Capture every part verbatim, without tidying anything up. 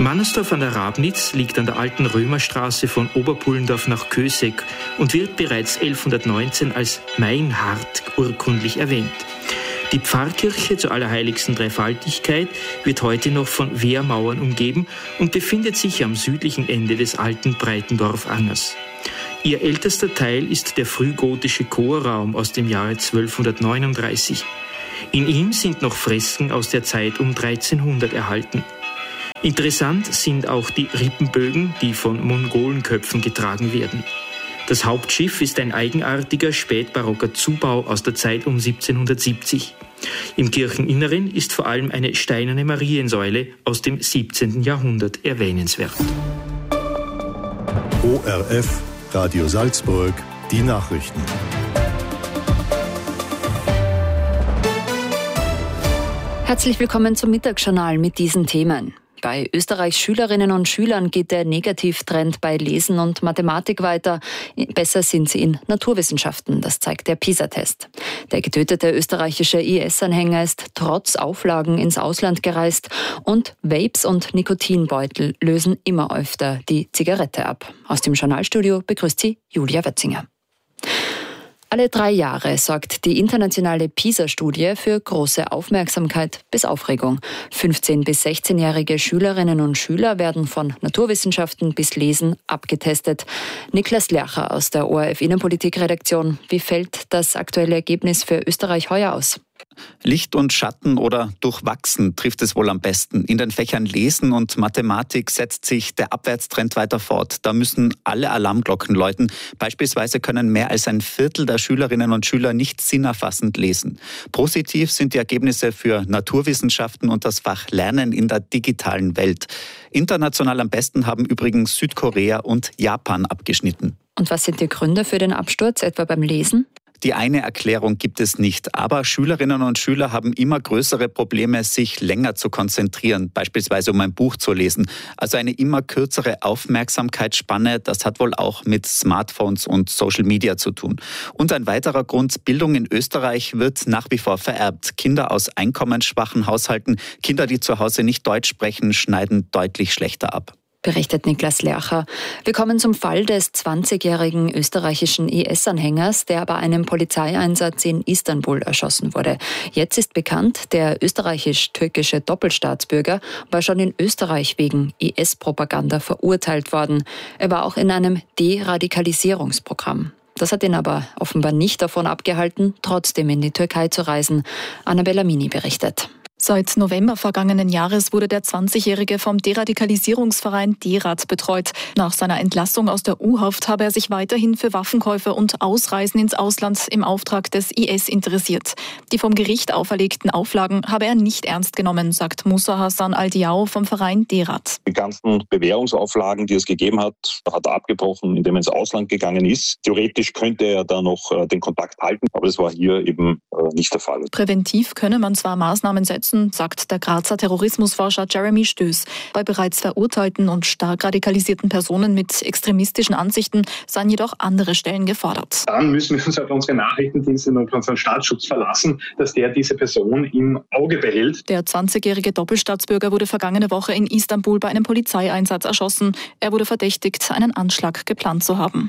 Mannersdorf an der Rabnitz liegt an der alten Römerstraße von Oberpullendorf nach Kösek und wird bereits elfhundertneunzehn als Mainhardt urkundlich erwähnt. Die Pfarrkirche zur Allerheiligsten Dreifaltigkeit wird heute noch von Wehrmauern umgeben und befindet sich am südlichen Ende des alten Breitendorf-Angers. Ihr ältester Teil ist der frühgotische Chorraum aus dem Jahre zwölfhundertneununddreißig. In ihm sind noch Fresken aus der Zeit um dreizehnhundert erhalten. Interessant sind auch die Rippenbögen, die von Mongolenköpfen getragen werden. Das Hauptschiff ist ein eigenartiger spätbarocker Zubau aus der Zeit um siebzehnhundertsiebzig. Im Kircheninneren ist vor allem eine steinerne Mariensäule aus dem siebzehnten Jahrhundert erwähnenswert. O R F, Radio Salzburg, die Nachrichten. Herzlich willkommen zum Mittagsjournal mit diesen Themen. Bei Österreichs Schülerinnen und Schülern geht der Negativtrend bei Lesen und Mathematik weiter. Besser sind sie in Naturwissenschaften, das zeigt der PISA-Test. Der getötete österreichische I S-Anhänger ist trotz Auflagen ins Ausland gereist und Vapes und Nikotinbeutel lösen immer öfter die Zigarette ab. Aus dem Journalstudio begrüßt sie Julia Wetzinger. Alle drei Jahre sorgt die internationale PISA-Studie für große Aufmerksamkeit bis Aufregung. fünfzehn- bis sechzehnjährige Schülerinnen und Schüler werden von Naturwissenschaften bis Lesen abgetestet. Niklas Lercher aus der O R F Innenpolitik-Redaktion. Wie fällt das aktuelle Ergebnis für Österreich heuer aus? Licht und Schatten oder durchwachsen trifft es wohl am besten. In den Fächern Lesen und Mathematik setzt sich der Abwärtstrend weiter fort. Da müssen alle Alarmglocken läuten. Beispielsweise können mehr als ein Viertel der Schülerinnen und Schüler nicht sinnerfassend lesen. Positiv sind die Ergebnisse für Naturwissenschaften und das Fach Lernen in der digitalen Welt. International am besten haben übrigens Südkorea und Japan abgeschnitten. Und was sind die Gründe für den Absturz, etwa beim Lesen? Die eine Erklärung gibt es nicht, aber Schülerinnen und Schüler haben immer größere Probleme, sich länger zu konzentrieren, beispielsweise um ein Buch zu lesen. Also eine immer kürzere Aufmerksamkeitsspanne, das hat wohl auch mit Smartphones und Social Media zu tun. Und ein weiterer Grund, Bildung in Österreich wird nach wie vor vererbt. Kinder aus einkommensschwachen Haushalten, Kinder, die zu Hause nicht Deutsch sprechen, schneiden deutlich schlechter ab. Berichtet Niklas Lercher. Wir kommen zum Fall des zwanzigjährigen österreichischen I S-Anhängers, der bei einem Polizeieinsatz in Istanbul erschossen wurde. Jetzt ist bekannt, der österreichisch-türkische Doppelstaatsbürger war schon in Österreich wegen I S-Propaganda verurteilt worden. Er war auch in einem Deradikalisierungsprogramm. Das hat ihn aber offenbar nicht davon abgehalten, trotzdem in die Türkei zu reisen. Annabella Mini berichtet. Seit November vergangenen Jahres wurde der zwanzigjährige vom Deradikalisierungsverein DERAD betreut. Nach seiner Entlassung aus der U-Haft habe er sich weiterhin für Waffenkäufe und Ausreisen ins Ausland im Auftrag des I S interessiert. Die vom Gericht auferlegten Auflagen habe er nicht ernst genommen, sagt Musa Hassan Al-Diao vom Verein DERAD. Die ganzen Bewährungsauflagen, die es gegeben hat, hat er abgebrochen, indem er ins Ausland gegangen ist. Theoretisch könnte er da noch den Kontakt halten, aber das war hier eben nicht der Fall. Präventiv könne man zwar Maßnahmen setzen, sagt der Grazer Terrorismusforscher Jeremy Stöß. Bei bereits verurteilten und stark radikalisierten Personen mit extremistischen Ansichten seien jedoch andere Stellen gefordert. Dann müssen wir uns auf unsere Nachrichtendienste und auf unseren Staatsschutz verlassen, dass der diese Person im Auge behält. Der zwanzigjährige Doppelstaatsbürger wurde vergangene Woche in Istanbul bei einem Polizeieinsatz erschossen. Er wurde verdächtigt, einen Anschlag geplant zu haben.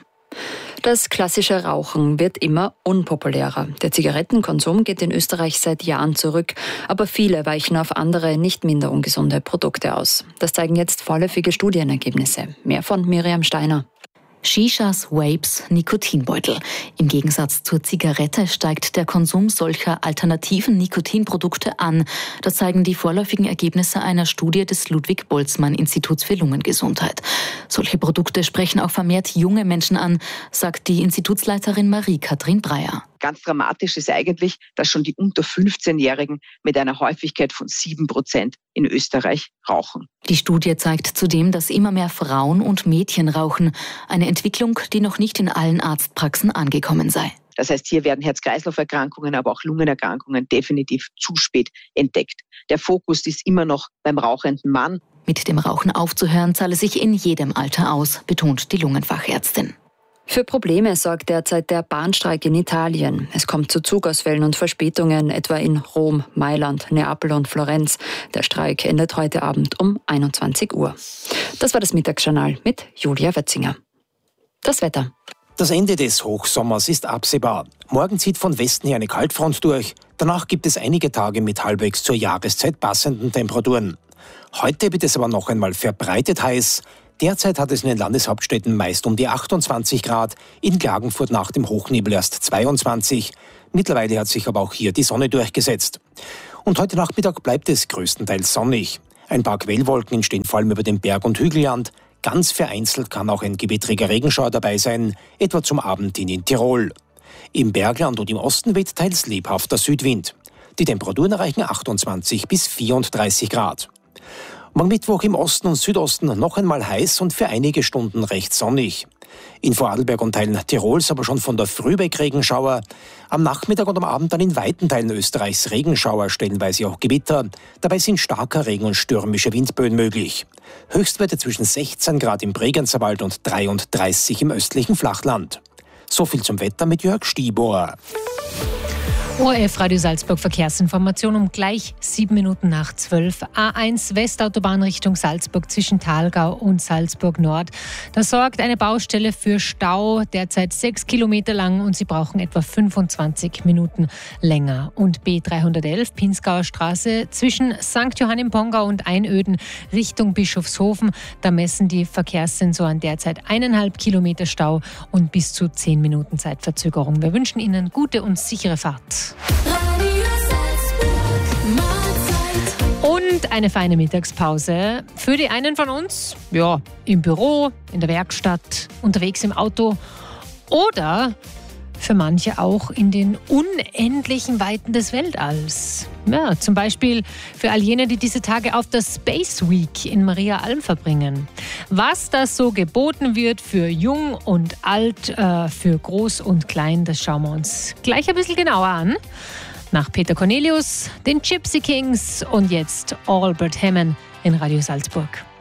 Das klassische Rauchen wird immer unpopulärer. Der Zigarettenkonsum geht in Österreich seit Jahren zurück, aber viele weichen auf andere, nicht minder ungesunde Produkte aus. Das zeigen jetzt vorläufige Studienergebnisse. Mehr von Miriam Steiner. Shishas, Vapes, Nikotinbeutel. Im Gegensatz zur Zigarette steigt der Konsum solcher alternativen Nikotinprodukte an. Das zeigen die vorläufigen Ergebnisse einer Studie des Ludwig-Boltzmann-Instituts für Lungengesundheit. Solche Produkte sprechen auch vermehrt junge Menschen an, sagt die Institutsleiterin Marie-Kathrin Breyer. Ganz dramatisch ist eigentlich, dass schon die unter fünfzehnjährigen mit einer Häufigkeit von sieben Prozent in Österreich rauchen. Die Studie zeigt zudem, dass immer mehr Frauen und Mädchen rauchen. Eine Entwicklung, die noch nicht in allen Arztpraxen angekommen sei. Das heißt, hier werden Herz-Kreislauf-Erkrankungen, aber auch Lungenerkrankungen definitiv zu spät entdeckt. Der Fokus ist immer noch beim rauchenden Mann. Mit dem Rauchen aufzuhören, zahle sich in jedem Alter aus, betont die Lungenfachärztin. Für Probleme sorgt derzeit der Bahnstreik in Italien. Es kommt zu Zugausfällen und Verspätungen, etwa in Rom, Mailand, Neapel und Florenz. Der Streik endet heute Abend um einundzwanzig Uhr. Das war das Mittagsjournal mit Julia Wetzinger. Das Wetter. Das Ende des Hochsommers ist absehbar. Morgen zieht von Westen her eine Kaltfront durch. Danach gibt es einige Tage mit halbwegs zur Jahreszeit passenden Temperaturen. Heute wird es aber noch einmal verbreitet heiß. Derzeit hat es in den Landeshauptstädten meist um die achtundzwanzig Grad, in Klagenfurt nach dem Hochnebel erst zweiundzwanzig. Mittlerweile hat sich aber auch hier die Sonne durchgesetzt. Und heute Nachmittag bleibt es größtenteils sonnig. Ein paar Quellwolken entstehen vor allem über dem Berg- und Hügelland. Ganz vereinzelt kann auch ein gewittriger Regenschauer dabei sein, etwa zum Abend hin in Tirol. Im Bergland und im Osten weht teils lebhafter Südwind. Die Temperaturen erreichen achtundzwanzig bis vierunddreißig Grad. Morgen Mittwoch im Osten und Südosten noch einmal heiß und für einige Stunden recht sonnig. In Vorarlberg und Teilen Tirols aber schon von der Früh weg Regenschauer. Am Nachmittag und am Abend dann in weiten Teilen Österreichs Regenschauer, stellenweise auch Gewitter. Dabei sind starker Regen und stürmische Windböen möglich. Höchstwerte zwischen sechzehn Grad im Bregenzerwald und dreiunddreißig im östlichen Flachland. So viel zum Wetter mit Jörg Stieber. O R F Radio Salzburg Verkehrsinformation um gleich sieben Minuten nach zwölf. A eins Westautobahn Richtung Salzburg zwischen Thalgau und Salzburg Nord. Da sorgt eine Baustelle für Stau, derzeit sechs Kilometer lang und Sie brauchen etwa fünfundzwanzig Minuten länger. Und B dreihundertelf Pinzgauer Straße zwischen Sankt Johann im Pongau und Einöden Richtung Bischofshofen. Da messen die Verkehrssensoren derzeit eineinhalb Kilometer Stau und bis zu zehn Minuten Zeitverzögerung. Wir wünschen Ihnen gute und sichere Fahrt. Und eine feine Mittagspause. Für die einen von uns, ja, im Büro, in der Werkstatt, unterwegs im Auto oder für manche auch in den unendlichen Weiten des Weltalls. Ja, zum Beispiel für all jene, die diese Tage auf der Space Week in Maria Alm verbringen. Was das so geboten wird für jung und alt, äh, für groß und klein, das schauen wir uns gleich ein bisschen genauer an. Nach Peter Cornelius, den Gypsy Kings und jetzt Albert Hammond in Radio Salzburg.